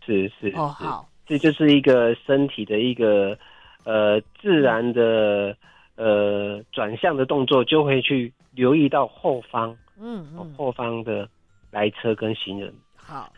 是哦，好， 这就是一个身体的一个自然的转向的动作，就会去留意到后方的来车跟行人。 好。